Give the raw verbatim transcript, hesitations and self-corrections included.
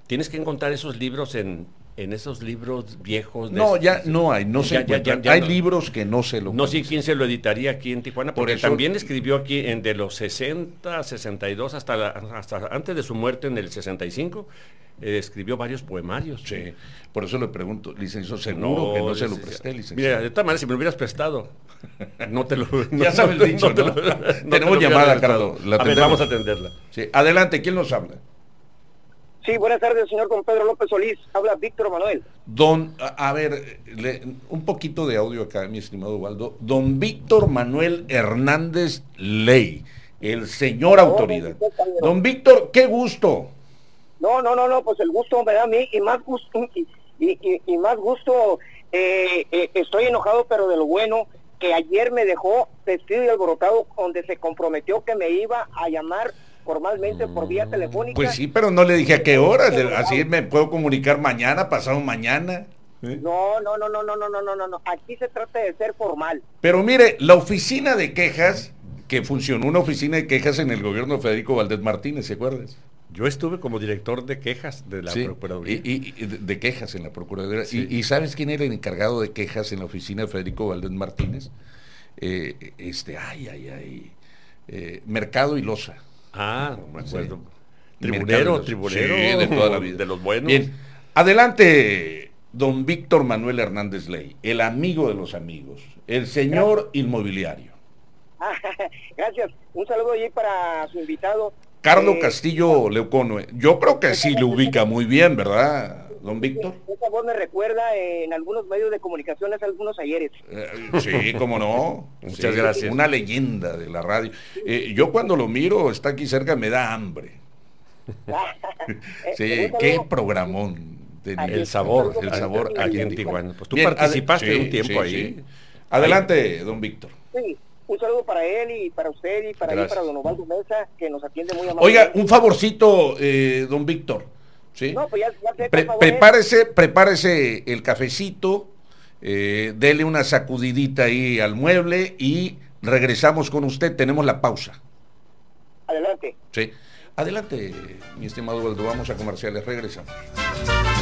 Tienes que encontrar esos libros en, en esos libros viejos. De No, estos, ya no hay, no ya, se ya, encuentran. ya, ya Hay no. libros que no se lo No sé quién se lo editaría aquí en Tijuana, Por porque eso- también escribió aquí en de los sesenta, sesenta y dos, hasta, la- hasta antes de su muerte en el sesenta y cinco, eh, escribió varios poemarios. Sí, por eso le pregunto, licenciado, seguro que no se lo licenciado. presté, Mira, licenciado. de todas maneras, si me lo hubieras prestado, no te lo... Ya sabe el dicho, te ¿no? lo- no te Tenemos lo hubiera llamada, regresado. Carlos. La A ver, atendemos. vamos a atenderla. Sí, adelante, ¿quién nos habla? Sí, buenas tardes, señor don Pedro López Solís. Habla Víctor Manuel. Don, a, a ver, le- un poquito de audio acá, mi estimado Waldo. Don Víctor Manuel Hernández Ley, el señor autoridad. Don Víctor, qué gusto. No, no, no, no, pues el gusto me da a mí y más gusto, y, y, y, y más gusto, eh, eh, estoy enojado, pero de lo bueno, que ayer me dejó vestido y alborotado, donde se comprometió que me iba a llamar formalmente por vía telefónica. Pues sí, pero no le dije a qué hora, le- así me puedo comunicar mañana, pasado mañana. ¿eh? No, no, no, no, no, no, no, no, no, no, aquí se trata de ser formal. Pero mire, la oficina de quejas, que funcionó una oficina de quejas en el gobierno de Federico Valdés Martínez, ¿se acuerdas? Yo estuve como director de quejas de la Sí, Procuraduría. Y, y- y de, de quejas en la Procuraduría. Sí. Y, y ¿sabes quién era el encargado de quejas en la oficina de Federico Valdés Martínez? Eh, este, ay, ay, ay, eh, Mercado y Loza. Ah, no me acuerdo. Sí. Tribunero, Mercado y Loza. tribunero. Sí, de toda la vida. De los buenos. Bien, adelante, don Víctor Manuel Hernández Ley, el amigo de los amigos, el señor inmobiliario. Ah, gracias, un saludo allí para su invitado. Carlos Eh, Castillo Leucono, yo creo que sí lo ubica muy bien, ¿verdad, don Víctor? Esa voz me recuerda eh, en algunos medios de comunicación hace algunos ayeres. Eh, sí, cómo no. Muchas Sí, gracias. Una leyenda de la radio. Eh, yo cuando lo miro, está aquí cerca, me da hambre. Eh, Sí, un saludo- qué programón tenía. El sabor, el sabor aquí en aquí. Tijuana. Pues tú Bien, participaste ade- un sí, tiempo sí, ahí. sí. Adelante, don Víctor. Sí, un saludo para él y para usted y para, ahí, Gracias. para don Osvaldo Mesa, que nos atiende muy amablemente. Oiga, un favorcito, eh, don Víctor. ¿Sí? No, pues ya, ya sé, Pre- por favor, prepárese, prepárese el cafecito, eh, dele una sacudidita ahí al mueble y regresamos con usted. Tenemos la pausa. adelante. Sí. Adelante, mi estimado Waldo, vamos a comerciales, regresamos.